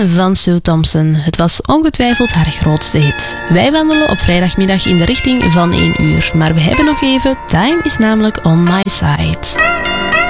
van Sue Thompson. Het was ongetwijfeld haar grootste hit. Wij wandelen op vrijdagmiddag in de richting van 1 uur. Maar we hebben nog even Time is namelijk on my side.